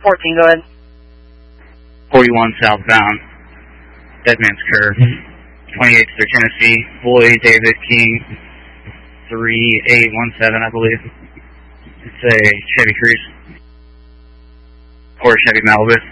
14, go ahead. 41 southbound, Dead Man's Curve, 28th through Tennessee, Boy David King, 3817, I believe. It's a Chevy Cruze. Or a Chevy Malibu.